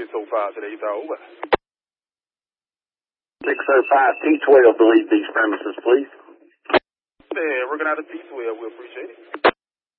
605 today, over. 605 P12 to leave these premises, please. Yeah, working out of P12. We appreciate it.